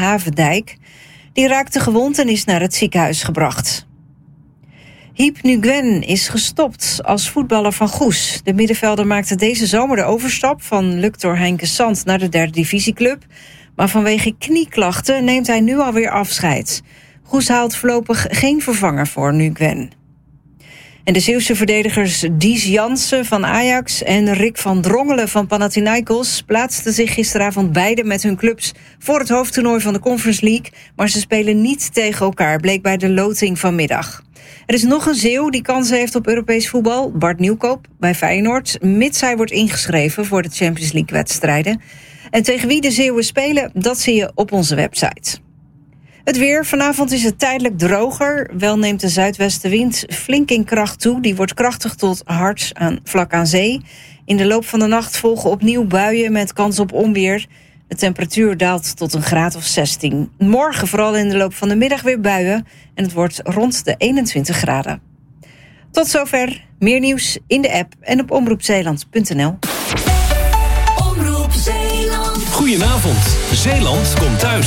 Havendijk. Die raakte gewond en is naar het ziekenhuis gebracht. Yves Nguyen is gestopt als voetballer van Goes. De middenvelder maakte deze zomer de overstap van Luctor Heinkesand naar de 3e divisieclub. Maar vanwege knieklachten neemt hij nu alweer afscheid. Goes haalt voorlopig geen vervanger voor Nguyen. En de Zeeuwse verdedigers Dies Jansen van Ajax en Rick van Drongelen van Panathinaikos plaatsten zich gisteravond beide met hun clubs voor het hoofdtoernooi van de Conference League, maar ze spelen niet tegen elkaar, bleek bij de loting vanmiddag. Er is nog een Zeeuw die kansen heeft op Europees voetbal, Bart Nieuwkoop bij Feyenoord, mits hij wordt ingeschreven voor de Champions League-wedstrijden. En tegen wie de Zeeuwen spelen, dat zie je op onze website. Het weer. Vanavond is het tijdelijk droger. Wel neemt de zuidwestenwind flink in kracht toe. Die wordt krachtig tot hard vlak aan zee. In de loop van de nacht volgen opnieuw buien met kans op onweer. De temperatuur daalt tot een graad of 16. Morgen vooral in de loop van de middag weer buien. En het wordt rond de 21 graden. Tot zover. Meer nieuws in de app en op omroepzeeland.nl. Omroep Zeeland. Goedenavond. Zeeland komt thuis.